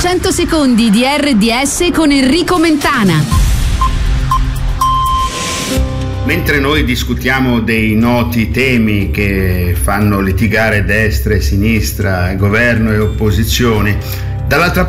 100 secondi di RDS con Enrico Mentana. Mentre noi discutiamo dei noti temi che fanno litigare destra e sinistra, governo e opposizione, dall'altra